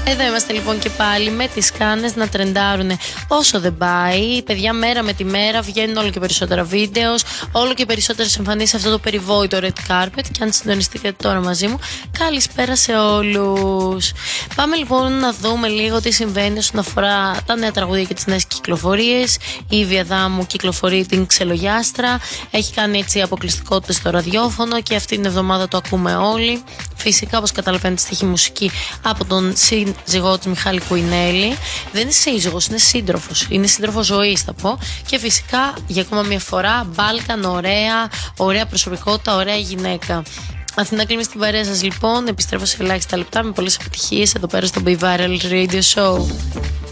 Εδώ είμαστε λοιπόν και πάλι με τις κάνες να τρεντάρουν όσο δεν πάει. Παιδιά, μέρα με τη μέρα βγαίνουν όλο και περισσότερα βίντεο, όλο και περισσότερες εμφανίσεις σε αυτό το περιβόητο red carpet. Και αν συντονιστείτε τώρα μαζί μου, καλησπέρα σε όλους. Πάμε λοιπόν να δούμε λίγο τι συμβαίνει όσον αφορά τα νέα τραγούδια και τις νέες κυκλοφορίες. Η Ήβη Αδάμου κυκλοφορεί την Ξελογιάστρα. Έχει κάνει έτσι αποκλειστικότητες στο ραδιόφωνο και αυτή την εβδομάδα το ακούμε όλοι. Φυσικά, όπως καταλαβαίνετε, στοιχεί μουσική από τον σύζυγό της Μιχάλη Κουινέλη. Δεν είναι σύζυγος, είναι σύντροφος. Είναι σύντροφος ζωής, θα πω. Και φυσικά, για ακόμα μια φορά, Μπάλκαν, ωραία προσωπικότητα, ωραία γυναίκα. Αθηνά Κλίμη στην παρέα σας λοιπόν. Επιστρέφω σε ελάχιστα λεπτά με πολλές επιτυχίες εδώ πέρα στο Be Viral Radio Show.